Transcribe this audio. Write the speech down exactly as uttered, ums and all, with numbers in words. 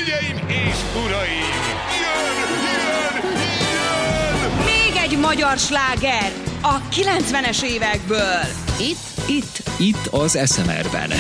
Hölgyeim és uraim! Jön, jön, jön! Még egy magyar sláger a kilencvenes évekből. Itt? Itt. Itt az es em er-ben.